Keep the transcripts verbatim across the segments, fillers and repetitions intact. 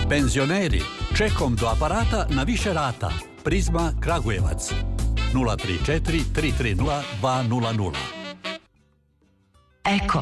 Penzioneri, čekom do aparata na više rata. Prizma Kragujevac. nula tri četiri tri tri nula dva nula nula. Eko.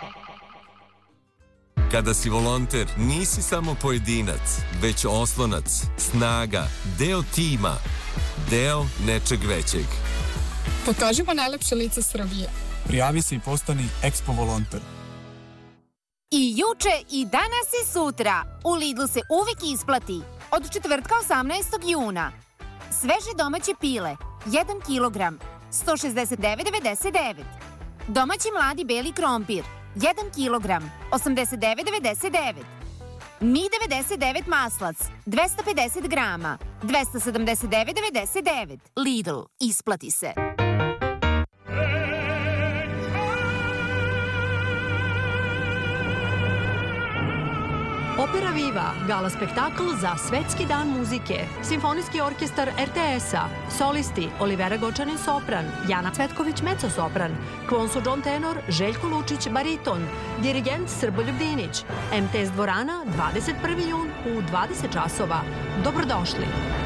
Kada si volonter, nisi samo pojedinac, već oslonac, snaga, deo tima, deo nečeg većeg. Pokažimo najlepše lice Srbije. Prijavi se i postani Expo volonter. I juče, i danas i sutra. U Lidlu se uvijek isplati. Od četvrtka osamnaestog juna. Sveže domaće pile, jedan kilogram, sto šezdeset devet devedeset devet. Domaći mladi beli krompir, jedan kilogram, osamdeset devet devedeset devet. Mi devedeset devet maslac, dvesta pedeset grama, dvesta sedamdeset devet devedeset devet. Lidl, isplati se. Opera Viva, gala spektakl za Svetski dan muzike, Simfonijski orkestar er te es-a, solisti Olivera Gočanin sopran, Jana Cvetković mezzo-sopran, Kvonsu John tenor, Željko Lučić bariton, dirigent Srboljub Dinić, em te es dvorana, dvadeset prvi jun u dvadeset časova. Dobrodošli!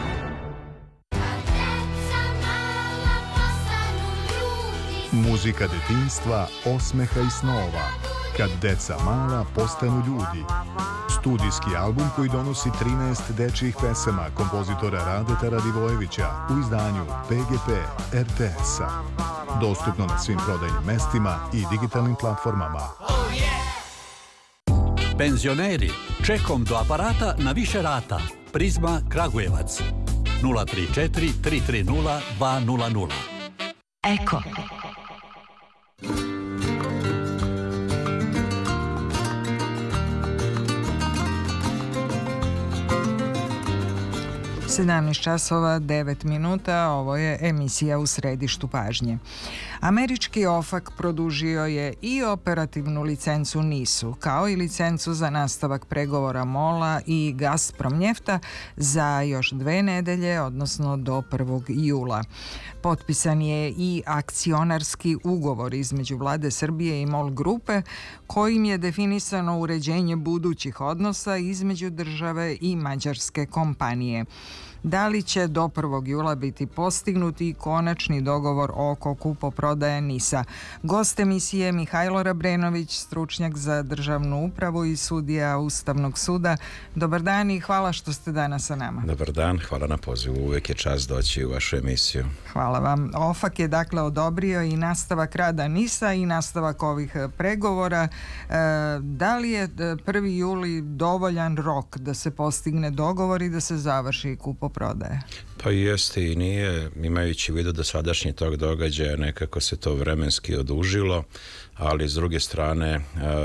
Muzika detinjstva, osmeha i snova. Kad deca mala postanu ljudi. Studijski album koji donosi trinaest dečjih pesama kompozitora Radeta Radivojevića u izdanju pe ge pe er te es-a. Dostupno na svim prodajnim mestima i digitalnim platformama. Penzioneri, čekom do aparata na više rata. Prizma Kragujevac. nula tri četiri tri tri nula dva nula nula. Eko. sedamnaest časova devet minuta, ovo je emisija U središtu pažnje. Američki OFAC produžio je i operativnu licencu nisu, kao i licencu za nastavak pregovora MOL-a i Gazprom njefta za još dve nedelje, odnosno do prvog jula. Potpisan je i akcionarski ugovor između Vlade Srbije i MOL grupe, kojim je definisano uređenje budućih odnosa između države i mađarske kompanije. Da li će do prvog jula biti postignuti konačni dogovor oko kupoprodaje NIS-a? Gost emisije Mihajlo Rabrenović, stručnjak za državnu upravu i sudija Ustavnog suda. Dobar dan i hvala što ste danas sa nama. Dobar dan, hvala na pozivu. Uvijek je čast doći u vašu emisiju. Hvala vam. OFAC je dakle odobrio i nastavak rada NIS-a i nastavak ovih pregovora. E, da li je prvi juli dovoljan rok da se postigne dogovor i da se završi kupoprodaje? Prodaje. Pa jeste i nije, imajući u vidu da sadašnji tog događaja nekako se to vremenski odužilo, ali s druge strane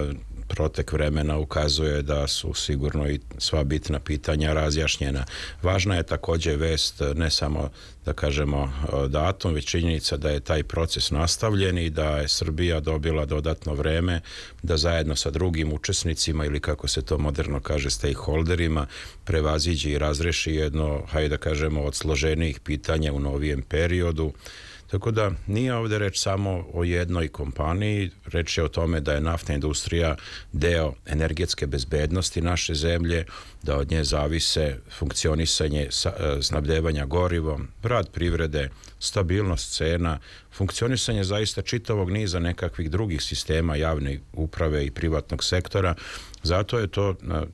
protek vremena ukazuje da su sigurno i sva bitna pitanja razjašnjena. Važna je također vest, ne samo da kažemo datum, već činjenica da je taj proces nastavljen i da je Srbija dobila dodatno vreme da zajedno sa drugim učesnicima ili kako se to moderno kaže stakeholderima prevaziđe i razreši jedno, hajde da kažemo, od složenijih pitanja u novijem periodu. Tako da nije ovdje reč samo o jednoj kompaniji, reč je o tome da je naftna industrija deo energetske bezbednosti naše zemlje, da od nje zavise funkcionisanje snabdevanja gorivom, rad privrede, stabilnost cena, funkcionisanje zaista čitavog niza nekakvih drugih sistema javne uprave i privatnog sektora. Zato je to,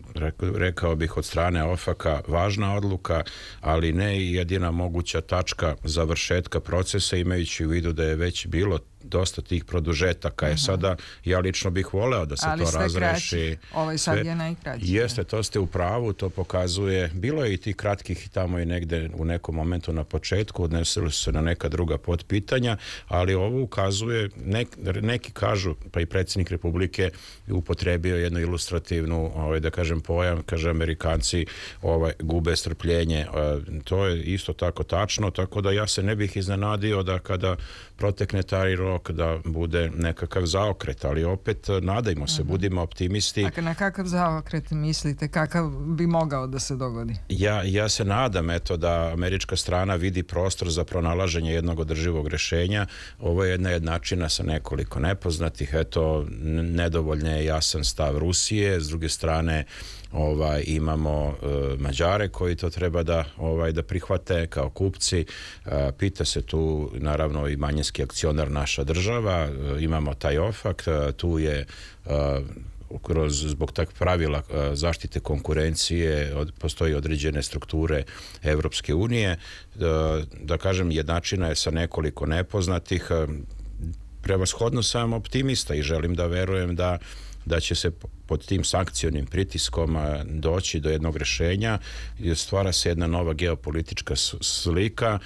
rekao bih, od strane OFAC-a važna odluka, ali ne i jedina moguća tačka završetka procesa, imajući u vidu da je već bilo dosta tih produžetaka. Je sada, ja lično bih voleo da se ali to razreši. Ovaj sad je najkraći. Jeste, to ste u pravu, to pokazuje. Bilo je i tih kratkih tamo i negde u nekom momentu na početku, odnesili su se na neka druga potpitanja, ali ovo ukazuje, nek, neki kažu, pa i predsjednik Republike upotrebio jednu ilustrativnu, ovaj, da kažem, pojam, kaže Amerikanci ovaj, gube strpljenje. To je isto tako tačno, tako da ja se ne bih iznenadio da kada protekne taj rok dok da bude nekakav zaokret, ali opet nadajmo se, budimo optimisti. A na kakav zaokret mislite, kakav bi mogao da se dogodi? Ja, ja se nadam eto da američka strana vidi prostor za pronalaženje jednog održivog rešenja. Ovo je jedna jednačina sa nekoliko nepoznatih, eto nedovoljno je jasan stav Rusije, s druge strane ovaj imamo e, Mađare koji to treba da ovaj da prihvate kao kupci. E, pita se tu naravno i manjinski akcionar naša država, e, imamo taj ofak, e, tu je e, kroz zbog tak pravila e, zaštite konkurencije od, postoji određene strukture Evropske unije, e, da kažem jednačina je sa nekoliko nepoznatih. E, prevashodno sam optimista i želim da verujem da da će se pod tim sankcionim pritiskom doći do jednog rešenja i stvara se jedna nova geopolitička slika.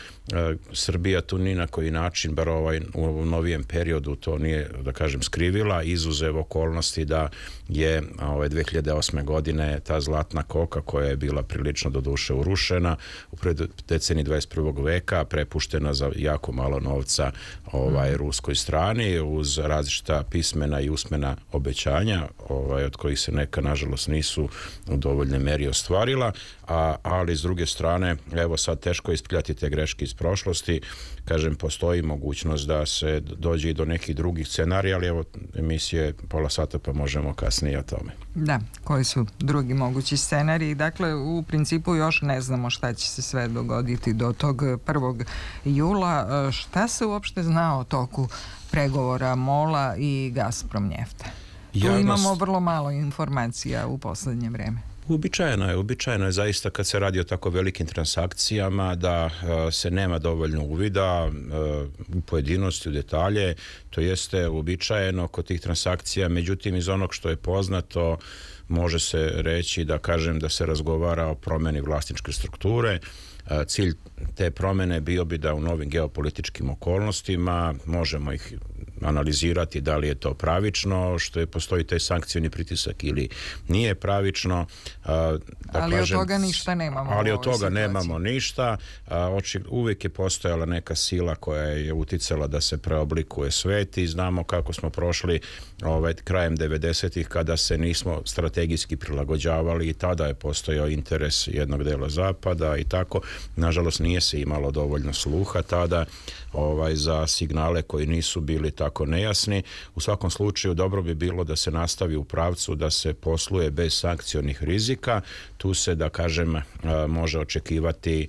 Srbija tu ni na koji način, bar ovaj, u ovom novijem periodu to nije, da kažem, skrivila, izuzev okolnosti da je ove dve hiljade osme godine ta zlatna koka koja je bila prilično do duše urušena u deceniji dvadeset prvog veka, prepuštena za jako malo novca ovaj, ruskoj strani uz različita pismena i usmena obećanja ovaj, od kojih se neka nažalost nisu u dovoljnoj meri ostvarila, a, ali s druge strane evo sad teško je ispravljati te greške iz prošlosti, kažem postoji mogućnost da se dođe i do nekih drugih scenarija, ali evo emisije pola sata pa možemo kasnije o tome. Da, koji su drugi mogući scenariji, dakle u principu još ne znamo šta će se sve dogoditi do tog prvog jula, šta se uopšte zna o toku pregovora MOL-a i Gazprom njefta? Tu Javnost... imamo vrlo malo informacija u poslednje vreme. Uobičajeno je, uobičajeno je zaista kad se radi o tako velikim transakcijama da uh, se nema dovoljno uvida uh, u pojedinosti, u detalje. To jeste uobičajeno kod tih transakcija, međutim iz onog što je poznato može se reći da kažem da se razgovara o promjeni vlasničke strukture. Uh, cilj te promjene bio bi da u novim geopolitičkim okolnostima možemo ih analizirati da li je to pravično, što je postoji taj sankcijni pritisak ili nije pravično. Da ali kažem, od toga ništa nemamo. Ali od toga situaciji. nemamo ništa. Oči, uvijek je postojala neka sila koja je uticala da se preoblikuje svet i znamo kako smo prošli ovaj, krajem devedesetih kada se nismo strategijski prilagođavali i tada je postojao interes jednog dela zapada i tako. Nažalost nije se imalo dovoljno sluha tada ovaj, za signale koji nisu bili tako nejasni. U svakom slučaju dobro bi bilo da se nastavi u pravcu da se posluje bez sankcionih rizika. Tu se, da kažem, može očekivati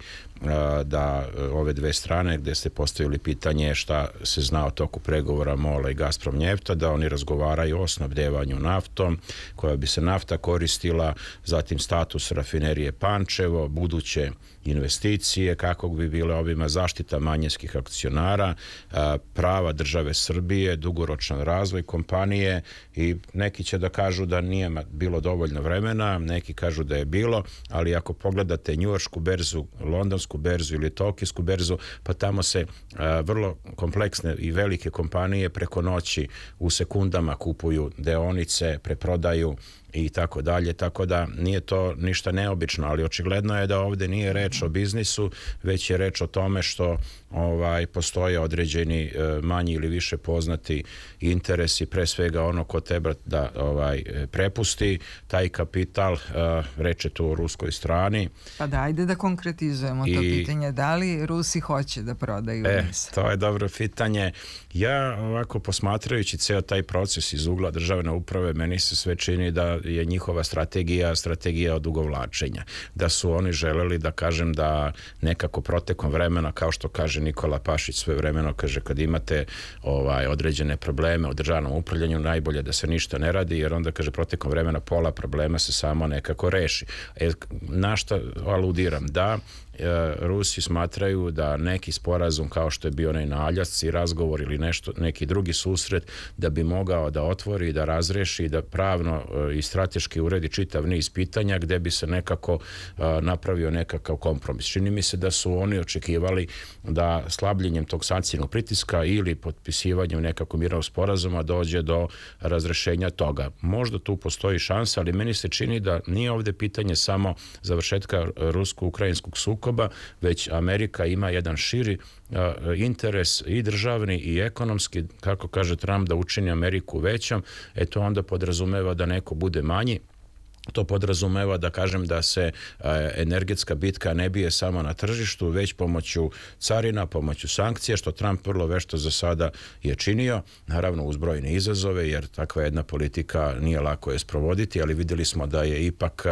da ove dve strane gdje ste postavili pitanje šta se zna o toku pregovora MOL-a i Gazprom njefta, da oni razgovaraju o snabdevanju naftom, koja bi se nafta koristila, zatim status rafinerije Pančevo, buduće investicije, kako bi bile ovima zaštita manjinskih akcionara, prava države Srbije, dugoročan razvoj kompanije i neki će da kažu da nije bilo dovoljno vremena, neki kažu da je bilo, ali ako pogledate njujoršku berzu, londonsku berzu ili tokijsku berzu, pa tamo se a, vrlo kompleksne i velike kompanije preko noći u sekundama kupuju deonice, preprodaju i tako dalje, tako da nije to ništa neobično, ali očigledno je da ovdje nije reč o biznisu, već je reč o tome što ovaj postoje određeni e, manji ili više poznati interesi, pre svega ono ko treba da ovaj prepusti taj kapital, e, reče tu o ruskoj strani. Pa da, ajde da konkretizujemo I, to pitanje, da li Rusi hoće da prodaju e, N I S? To je dobro pitanje. Ja ovako posmatrajući ceo taj proces iz ugla državne uprave, meni se sve čini da je njihova strategija strategija odugovlačenja. Da su oni želeli da kažem da nekako protekom vremena, kao što kaže Nikola Pašić sve vremeno, kaže kad imate ovaj određene probleme u državnom upravljanju, najbolje da se ništa ne radi, jer onda kaže protekom vremena pola problema se samo nekako reši. E, na šta aludiram? Da Rusi smatraju da neki sporazum kao što je bio onaj na Aljasci razgovor ili nešto, neki drugi susret da bi mogao da otvori, da razreši, da pravno i strateški uredi čitav niz pitanja gde bi se nekako napravio nekakav kompromis. Čini mi se da su oni očekivali da slabljenjem tog sankcijnog pritiska ili potpisivanjem nekakvog mirnog sporazuma dođe do razrešenja toga. Možda tu postoji šansa, ali meni se čini da nije ovdje pitanje samo završetka rusko-ukrajinskog sukoba, sukoba, već Amerika ima jedan širi interes i državni i ekonomski, kako kaže Trump, da učini Ameriku većom, e to onda podrazumeva da neko bude manji. To podrazumeva, da kažem, da se energetska bitka ne bije samo na tržištu, već pomoću carina, pomoću sankcija, što Trump vrlo vešto za sada je činio, naravno uz brojne izazove, jer takva jedna politika nije lako je sprovoditi, ali vidjeli smo da je ipak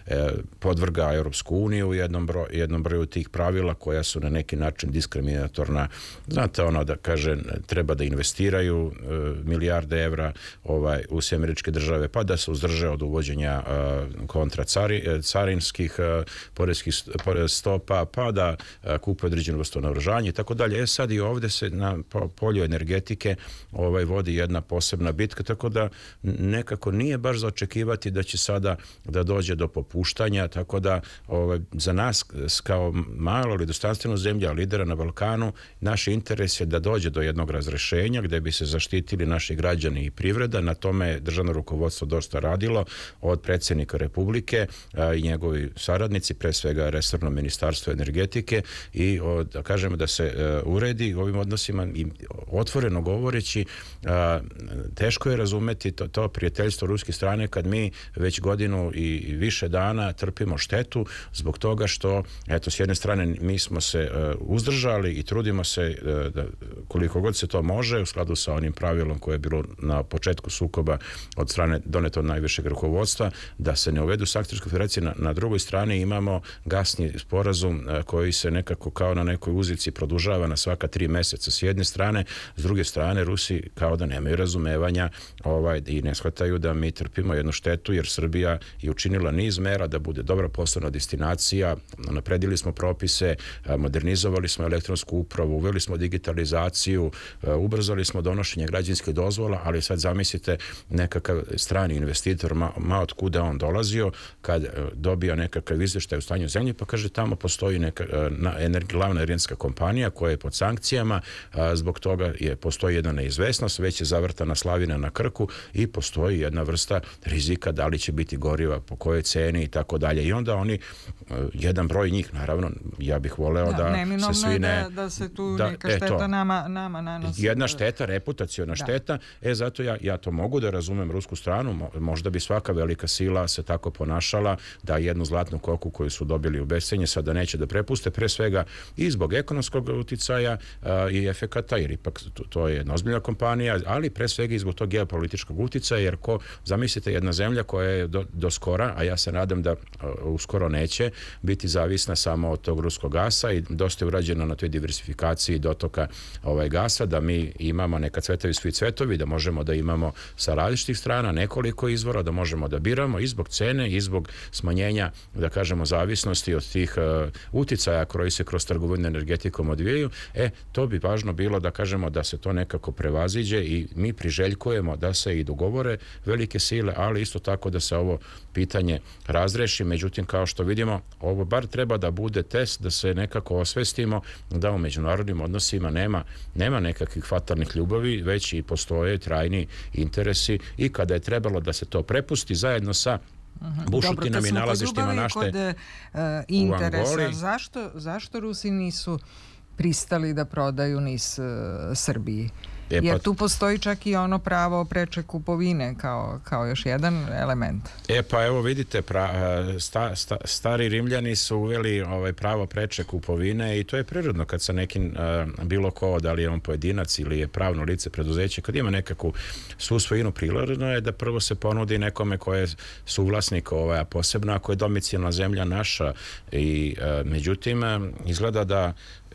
podvrga Europsku uniju u jednom, broj, jednom broju tih pravila koja su na neki način diskriminatorna. Znate, ono da kaže, treba da investiraju milijarde evra ovaj, u sve američke države, pa da se uzdrže od uvođenja kontra cari, carinskih poreskih stopa, pa da kupe određenu vrstu naoružanja i tako dalje. E sad i ovdje se na polju energetike ovaj, vodi jedna posebna bitka, tako da nekako nije baš za očekivati da će sada da dođe do popuštanja, tako da ovaj, za nas kao malo ali dostojanstvenu zemlju, lidera na Balkanu, naš interes je da dođe do jednog razrešenja gdje bi se zaštitili naši građani i privreda. Na tome je državno rukovodstvo dosta radilo od predsjednika Republike a, i njegovi saradnici, pre svega resorno ministarstvo energetike, i o, da kažemo da se a, uredi ovim odnosima i otvoreno govoreći a, teško je razumeti to, to prijateljstvo ruske strane kad mi već godinu i više dana trpimo štetu zbog toga što, eto, s jedne strane mi smo se a, uzdržali i trudimo se a, da, koliko god se to može u skladu sa onim pravilom koje je bilo na početku sukoba od strane doneto od najvišeg rukovodstva, da se ne uvedu sankcije Ruske federacije. Na, na drugoj strani imamo gasni sporazum a, koji se nekako kao na nekoj uzici produžava na svaka tri mjeseca s jedne strane, s druge strane Rusi kao da nemaju razumevanja ovaj, i ne shvataju da mi trpimo jednu štetu, jer Srbija je učinila niz mera da bude dobra poslovna destinacija, napredili smo propise, a, modernizovali smo elektronsku upravu, uveli smo digitalizaciju, a, ubrzali smo donošenje građanskih dozvola, ali sad zamislite nekakav strani investitor, ma, ma od kuda on dolazio, kad dobija nekakav izvještaj u stanju zemlje, pa kaže tamo postoji neka na, energi, glavna energetska kompanija koja je pod sankcijama, a, zbog toga je, postoji jedna neizvesnost, već je zavrtana slavina na Krku i postoji jedna vrsta rizika da li će biti goriva, po kojoj ceni i tako dalje. I onda oni, jedan broj njih, naravno, ja bih voleo da, da se svi ne... Da, da se tu da, neka šteta eto, nama, nama nanosi. Jedna šteta, reputaciona šteta, e zato ja, ja to mogu da razumem rusku stranu, možda bi svaka velika sila se tako ponašala da jednu zlatnu koku koju su dobili u bescenje sada neće da prepuste, pre svega i zbog ekonomskog uticaja a, i efekata, jer ipak to, to je jedna ozbiljna kompanija, ali pre svega i zbog tog geopolitičkog uticaja, jer ko, zamislite jedna zemlja koja je do, do skora, a ja se nadam da a, uskoro neće biti zavisna samo od tog ruskog gasa, i dosta je urađeno na toj diversifikaciji dotoka ovaj gasa, da mi imamo neka cvetovi svi cvetovi, da možemo da imamo sa različitih strana nekoliko izvora, da možemo da biramo i zbog cene i zbog smanjenja, da kažemo, zavisnosti od tih uh, uticaja koji se kroz trgovinu energetikom odvijaju. E, to bi važno bilo da kažemo da se to nekako prevaziđe i mi priželjkujemo da se i dogovore velike sile, ali isto tako da se ovo pitanje razreši. Međutim, kao što vidimo, ovo bar treba da bude test, da se nekako osvestimo da u međunarodnim odnosima nema, nema nekakvih fatalnih ljubavi, već i postoje trajni interesi, i kada je trebalo da se to prepusti zajedno sa bušotinama i nalazištima našte kod, uh, interesa, zašto, zašto Rusi nisu pristali da prodaju NIS uh, Srbiji? E, pa, jer tu postoji čak i ono pravo preče kupovine kao, kao još jedan element. E pa evo vidite, pra, sta, sta, stari Rimljani su uveli ovaj pravo preče kupovine, i to je prirodno kad sa nekim uh, bilo ko, da li je on pojedinac ili je pravno lice preduzeće, kad ima nekakvu susvojinu, prirodno je da prvo se ponudi nekome ko je suvlasnik, ovaj, a posebno ako je domicilna zemlja naša, i uh, međutim izgleda da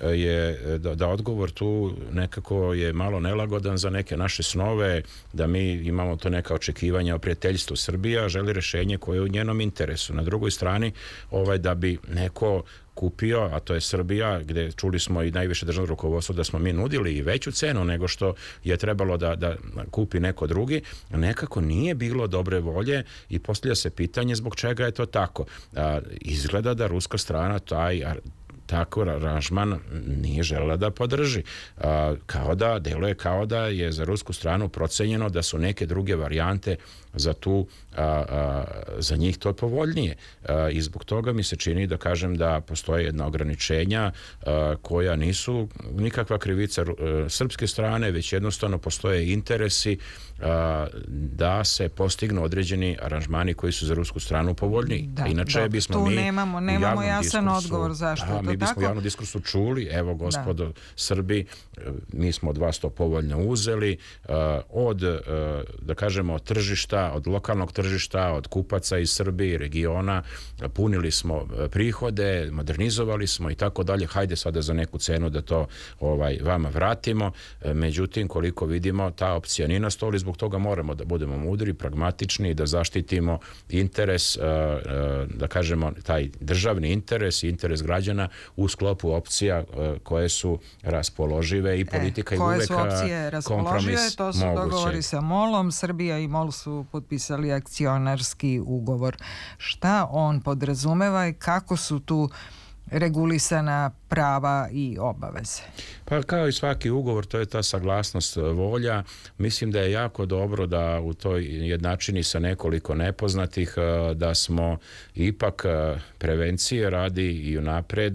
je da, da odgovor tu nekako je malo nelagodan za neke naše snove, da mi imamo to neka očekivanja o prijateljstvu. Srbija želi rešenje koje je u njenom interesu. Na drugoj strani, ovaj, da bi neko kupio, a to je Srbija, gdje čuli smo i najviše državno rukovodstvo da smo mi nudili i veću cenu nego što je trebalo da, da kupi neko drugi, nekako nije bilo dobre volje i postavlja se pitanje zbog čega je to tako. A, izgleda da ruska strana taj tako aranžman nije želela da podrži. A, kao da, deluje kao da je za rusku stranu procenjeno da su neke druge varijante za tu, a, a, za njih to povoljnije. A, I zbog toga mi se čini da kažem da postoje jedna ograničenja a, koja nisu nikakva krivica a, srpske strane, već jednostavno postoje interesi a, da se postignu određeni aranžmani koji su za rusku stranu povoljniji. Da, Inače da, bismo tu mi nemamo, nemamo jasan diskursu, odgovor zašto da, je to mi bismo tako. u javnom diskursu čuli, evo gospodo da. Srbi, mi smo od vas to povoljno uzeli, uh, od, uh, da kažemo, tržišta, od lokalnog tržišta, od kupaca iz Srbije i regiona, punili smo prihode, modernizovali smo i tako dalje, hajde sada za neku cenu da to ovaj, vama vratimo. Međutim, koliko vidimo, ta opcija nije na stolu i zbog toga moramo da budemo mudri, pragmatični i da zaštitimo interes, uh, uh, da kažemo, taj državni interes i interes građana u sklopu opcija uh, koje su raspoložive i politika e, je uvek koje su opcije raspoložive, to su moguće. Dogovori sa molom. Srbija i MOL su potpisali akcionarski ugovor. Šta on podrazumeva i kako su tu regulisana prava i obaveze? Pa kao i svaki ugovor, to je ta saglasnost volja. Mislim da je jako dobro da u toj jednačini sa nekoliko nepoznatih da smo ipak prevencije radi i unapred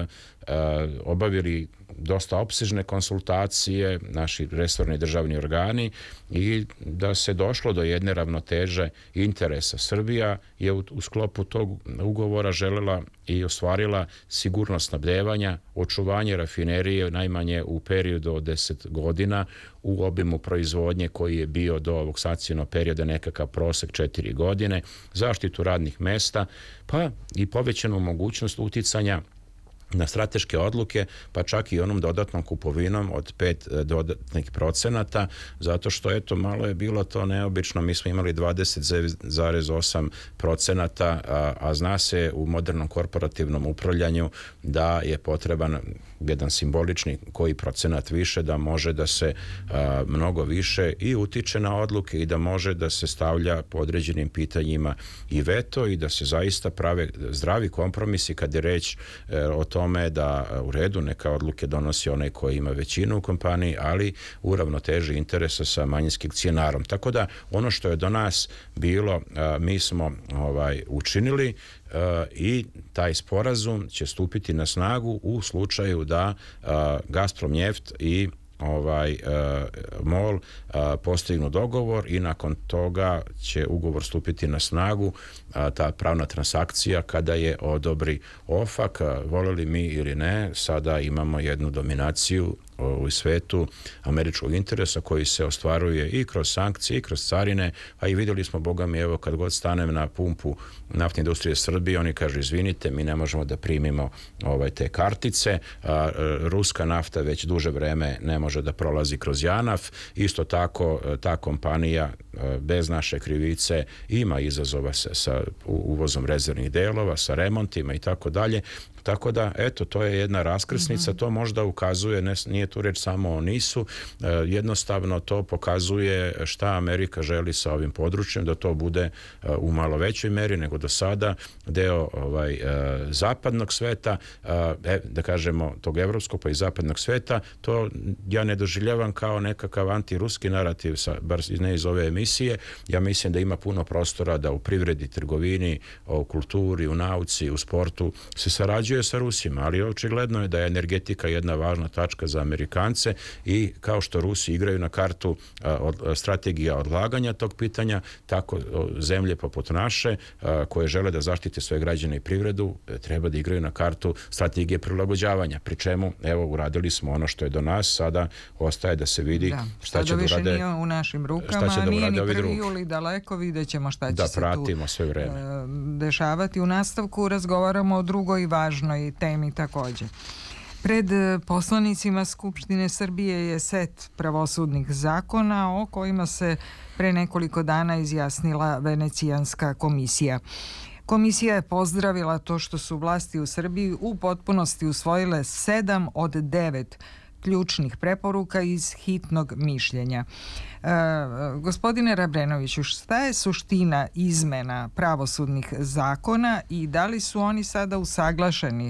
obavili dosta opsežne konsultacije, naši resorni državni organi i da se došlo do jedne ravnoteže interesa. Srbija je u, u sklopu tog ugovora želela i ostvarila sigurnost snabdevanja, očuvanje rafinerije najmanje u periodu od deset godina u obimu proizvodnje koji je bio do ovog sankcionog perioda nekakav prosek četiri godine, zaštitu radnih mesta, pa i povećanu mogućnost uticanja na strateške odluke, pa čak i onom dodatnom kupovinom od pet dodatnih procenata, zato što eto malo je bilo to neobično, mi smo imali dvadeset zarez osam procenata, a, a zna se u modernom korporativnom upravljanju da je potreban jedan simbolični koji procenat više, da može da se a, mnogo više i utiče na odluke i da može da se stavlja po određenim pitanjima i veto i da se zaista prave zdravi kompromisi kad je reč e, o tome da u redu neka odluke donosi onaj koji ima većinu u kompaniji, ali u ravnoteži interesa sa manjinskim akcionarom. Tako da ono što je do nas bilo, a, mi smo ovaj, učinili a, i taj sporazum će stupiti na snagu u slučaju da a, Gazpromnjeft i ovaj uh, MOL uh, postignu dogovor i nakon toga će ugovor stupiti na snagu, uh, ta pravna transakcija kada je odobri OFAC. Uh, voleli mi ili ne, sada imamo jednu dominaciju u svetu američkog interesa koji se ostvaruje i kroz sankcije i kroz carine, a i vidjeli smo, boga mi, evo kad god stanem na pumpu naftne industrije Srbije, oni kažu izvinite, mi ne možemo da primimo ovaj, te kartice, a, ruska nafta već duže vreme ne može da prolazi kroz JANAF, isto tako ta kompanija bez naše krivice ima izazova sa, sa uvozom rezervnih delova, sa remontima i tako dalje. Tako da, eto, to je jedna raskrsnica, mm-hmm. to možda ukazuje, ne, nije tu reč samo o nisu, e, jednostavno to pokazuje šta Amerika želi sa ovim područjem, da to bude e, u malo većoj meri nego do sada deo ovaj, e, zapadnog sveta, e, da kažemo tog evropskog pa i zapadnog sveta. To ja ne doživljavam kao nekakav antiruski narativ, sa, bar ne iz ove emisije. Ja mislim da ima puno prostora da u privredi, trgovini, u kulturi, u nauci, u sportu se sarađuje sa Rusima, ali očigledno je da je energetika jedna važna tačka za Amerikance i kao što Rusi igraju na kartu a, od, strategija odlaganja tog pitanja, tako o, zemlje poput naše a, koje žele da zaštite svoje građane i privredu treba da igraju na kartu strategije prilagođavanja, pri čemu evo uradili smo ono što je do nas, sada ostaje da se vidi da, šta će da urade, nije u našim rukama, šta će da nije ni prvi drugi. juli daleko, vidjet ćemo šta će da se pratimo tu sve vreme. dešavati. U nastavku razgovaramo o drugoj važnoj temi također. Pred poslanicima Skupštine Srbije je set pravosudnih zakona o kojima se pre nekoliko dana izjasnila Venecijanska komisija. Komisija je pozdravila to što su vlasti u Srbiji u potpunosti usvojile sedam od devet ključnih preporuka iz hitnog mišljenja. E, gospodine Rabrenoviću, šta je suština izmena pravosudnih zakona i da li su oni sada usaglašeni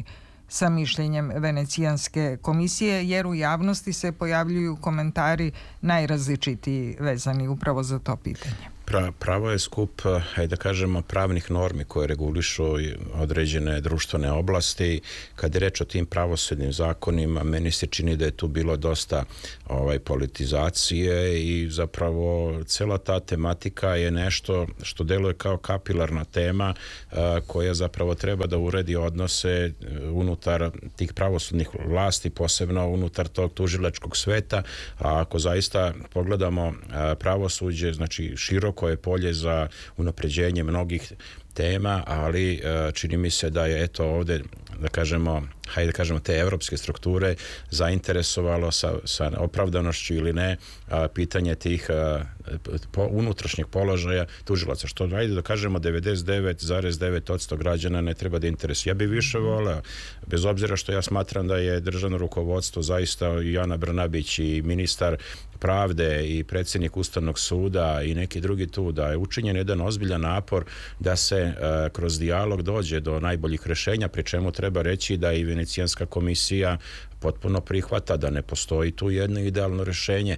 sa mišljenjem Venecijanske komisije, jer u javnosti se pojavljuju komentari najrazličitiji vezani upravo za to pitanje. Pra, pravo je skup, hajde da kažemo, pravnih normi koje regulišu određene društvene oblasti. Kad je reč o tim pravosudnim zakonima, meni se čini da je tu bilo dosta ovaj, politizacije i zapravo cela ta tematika je nešto što deluje kao kapilarna tema a, koja zapravo treba da uredi odnose unutar tih pravosudnih vlasti, posebno unutar tog tužilačkog sveta. A ako zaista pogledamo a, pravosuđe, znači široko koje je polje za unapređenje mnogih tema, ali čini mi se da je eto ovde, da kažemo, hajde da kažemo, te evropske strukture zainteresovalo sa, sa opravdanošću ili ne a, pitanje tih a, po, unutrašnjeg položaja tužilaca, što hajde da kažemo devedeset devet zarez devet posto građana ne treba da interesuje. Ja bih više voleo, bez obzira što ja smatram da je državno rukovodstvo zaista i Ana Brnabić i ministar pravde i predsjednik Ustavnog suda i neki drugi tu, da je učinjen jedan ozbiljan napor da se uh, kroz dijalog dođe do najboljih rješenja, pri čemu treba reći da i Venecijanska komisija potpuno prihvata da ne postoji tu jedno idealno rješenje.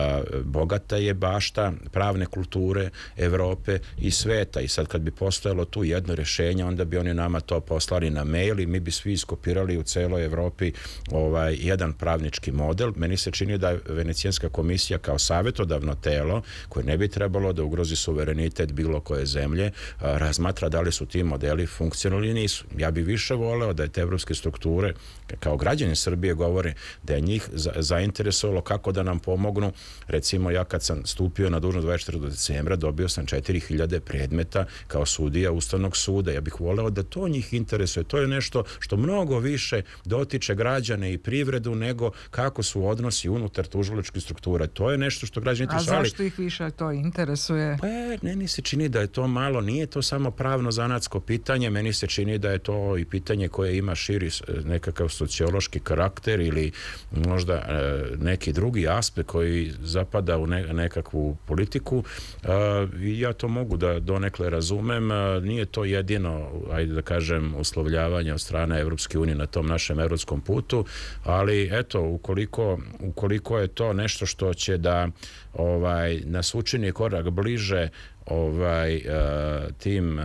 Bogata je bašta pravne kulture Evrope i sveta i sad kad bi postojalo tu jedno rješenje, onda bi oni nama to poslali na mail i mi bi svi iskopirali u celoj Evropi ovaj, jedan pravnički model. Meni se čini da je Venecijanska komisija kao savjetodavno telo, koje ne bi trebalo da ugrozi suverenitet bilo koje zemlje, razmatra da li su ti modeli funkcionalni ili nisu. Ja bi više voleo da je te evropske strukture kao građani Srbije govore da je njih za, zainteresovalo kako da nam pomognu. Recimo, ja kad sam stupio na dužnost dvadeset četvrtog decembra dobio sam četiri hiljade predmeta kao sudija Ustavnog suda. Ja bih voleo da to njih interesuje. To je nešto što mnogo više dotiče građane i privredu nego kako su odnosi unutar tužilačkih struktura. To je nešto što građani interesuje. A zašto ih više to interesuje? Pa meni se čini da je to malo, nije to samo pravno zanatsko pitanje, meni se čini da je to i pitanje koje ima širi nekakav sociološki karakter ili možda e, neki drugi aspekt koji zapada u ne, nekakvu politiku. E, ja to mogu da donekle razumem. E, nije to jedino, ajde da kažem, uslovljavanje od strane Evropske unije na tom našem evropskom putu, ali eto, ukoliko, ukoliko je to nešto što će da ovaj, nas učini korak bliže ovaj uh, tim uh,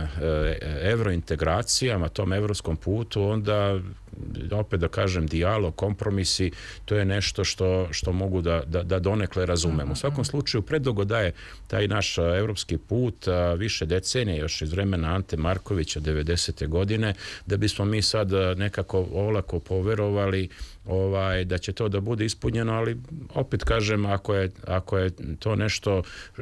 evrointegracijama, tom evropskom putu, onda opet da kažem dijalog, kompromisi, to je nešto što, što mogu da, da, da donekle razumem. U svakom slučaju predugo da je taj naš evropski put a, više decenije, još iz vremena Ante Markovića devedesete godine, da bismo mi sad nekako olako poverovali ovaj, da će to da bude ispunjeno, ali opet kažem, ako je, ako je to nešto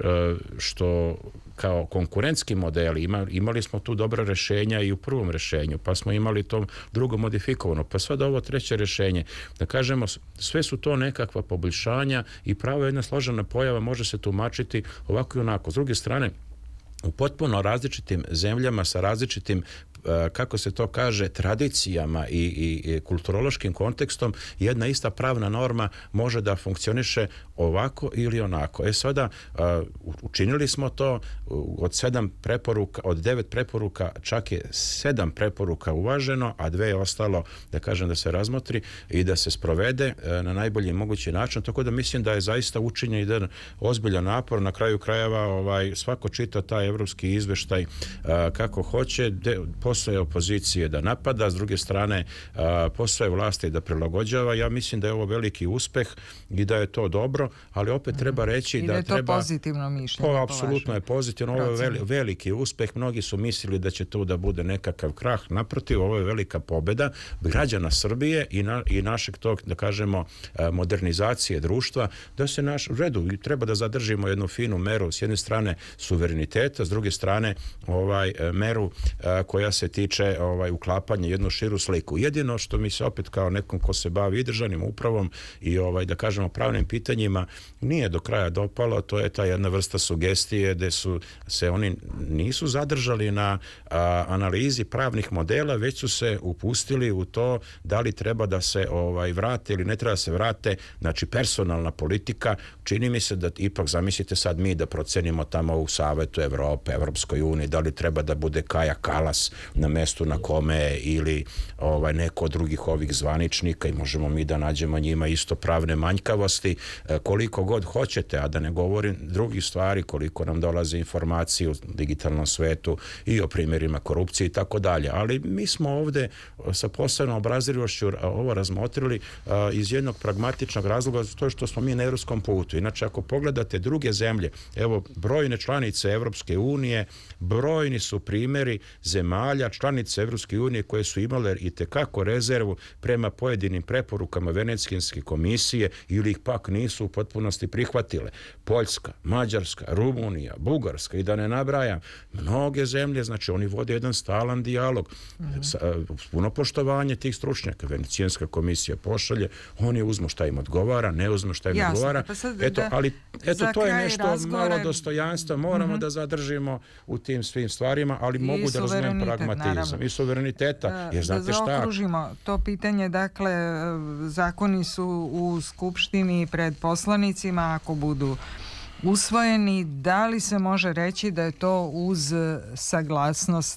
što kao konkurentski modeli, ima, imali smo tu dobra rješenja i u prvom rješenju, pa smo imali to drugo modifikovano, pa sad ovo treće rješenje. Da kažemo, sve su to nekakva poboljšanja i pravo jedna složena pojava može se tumačiti ovako i onako. S druge strane, u potpuno različitim zemljama sa različitim, kako se to kaže, tradicijama i, i, i kulturološkim kontekstom, jedna ista pravna norma može da funkcioniše ovako ili onako. E sada, učinili smo to od sedam preporuka, od devet preporuka, čak je sedam preporuka uvaženo, a dve je ostalo, da kažem, da se razmotri i da se sprovede na najbolji mogući način, tako da mislim da je zaista učinjen jedan ozbiljan napor. Na kraju krajeva ovaj, svako čita taj evropski izveštaj kako hoće, de, postoje opozicije da napada, s druge strane postoje vlasti da prilagođava. Ja mislim da je ovo veliki uspeh i da je to dobro, ali opet treba reći I da, da je to treba... pozitivno mišljenje. To apsolutno je pozitivno. Ovo je veli, veliki uspeh. Mnogi su mislili da će to da bude nekakav krah. Naprotiv, ovo je velika pobjeda građana Srbije i, na, i našeg tog, da kažemo, modernizacije društva, da se naš u redu i treba da zadržimo jednu finu meru, s jedne strane suvereniteta, s druge strane ovaj meru koja se tiče ovaj uklapanja jednu širu sliku. Jedino što mi se opet kao nekom ko se bavi državnim upravom i ovaj da kažemo pravnim pitanjima nije do kraja dopalo, to je ta jedna vrsta sugestije gde su se oni nisu zadržali na a, analizi pravnih modela, već su se upustili u to da li treba da se ovaj vrate ili ne treba da se vrate, znači personalna politika. Čini mi se da ipak, zamislite sad mi da procenimo tamo u Savetu Evrope, Evropskoj uniji, da li treba da bude Kaja Kalas na mestu na kome ili ovaj, neko od drugih ovih zvaničnika i možemo mi da nađemo njima isto pravne manjkavosti koliko god hoćete, a da ne govorim drugih stvari, koliko nam dolaze informacije u digitalnom svetu i o primjerima korupcije i tako dalje. Ali mi smo ovde sa posebnom obrazrivošću ovo razmotrili iz jednog pragmatičnog razloga, to je što smo mi na evropskom putu. Inače, ako pogledate druge zemlje, evo, brojne članice Evropske unije, brojni su primjeri zemalja članice Evropske unije koje su imale i tekako rezervu prema pojedinim preporukama Venecijanske komisije ili ih pak nisu u potpunosti prihvatile. Poljska, Mađarska, Rumunija, Bugarska i da ne nabrajam, mnoge zemlje, znači oni vode jedan stalan dijalog. Mm-hmm. Sa, puno poštovanje tih stručnjaka. Venecijanska komisija pošalje, oni uzmu šta im odgovara, ne uzmu šta im Jasne, odgovara. Pa sad, eto, ali eto, to je nešto razgovore... malo dostojanstva. Moramo mm-hmm. da zadržimo u tim svim stvarima, ali I mogu da razumem pragmatizam. Naravno. I suvereniteta. Jer znate da zaokružimo šta? To pitanje, dakle, zakoni su u Skupštini pred poslanicima, ako budu usvojeni, da li se može reći da je to uz saglasnost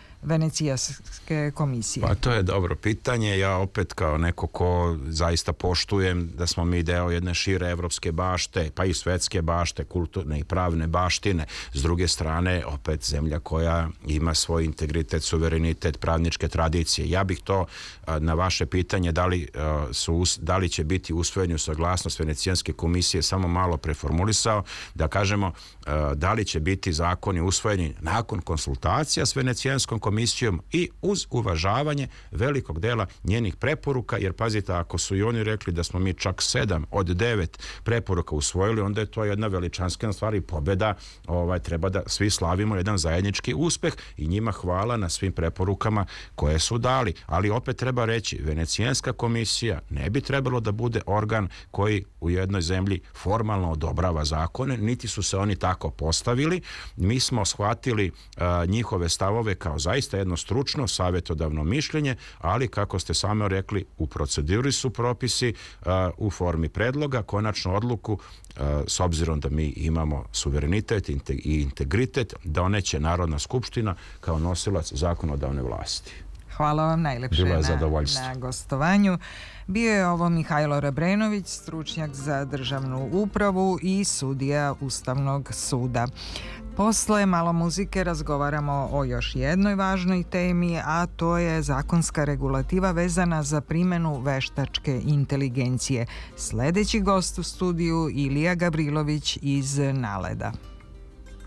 Venecijanske komisije? Pa to je dobro pitanje. Ja opet kao neko ko zaista poštujem da smo mi deo jedne šire evropske bašte, pa i svetske bašte, kulturne i pravne baštine. S druge strane, opet zemlja koja ima svoj integritet, suverenitet, pravničke tradicije. Ja bih to na vaše pitanje da li, su, da li će biti usvojeni u saglasnost Venecijanske komisije samo malo preformulisao, da kažemo da li će biti zakoni usvojeni nakon konsultacija s Venecijanskom komisijom komisijom i uz uvažavanje velikog dela njenih preporuka, jer pazite, ako su i oni rekli da smo mi čak sedam od devet preporuka usvojili, onda je to jedna veličanstvena stvar i pobjeda, ovaj, treba da svi slavimo jedan zajednički uspeh i njima hvala na svim preporukama koje su dali. Ali opet treba reći, Venecijanska komisija ne bi trebalo da bude organ koji u jednoj zemlji formalno odobrava zakone, niti su se oni tako postavili. Mi smo shvatili uh, njihove stavove kao zaista jedno stručno, savjetodavno mišljenje, ali kako ste sami rekli, u proceduri su propisi uh, u formi predloga, konačnu odluku, uh, s obzirom da mi imamo suverenitet i integritet, doneće Narodna skupština kao nosilac zakonodavne vlasti. Hvala vam najlepše na, na gostovanju. Bio je ovo Mihajlo Rebrenović, stručnjak za državnu upravu i sudija Ustavnog suda. Posle malo muzike razgovaramo o još jednoj važnoj temi, a to je zakonska regulativa vezana za primjenu veštačke inteligencije. Sljedeći gost u studiju Ilija Gavrilović iz Naleda.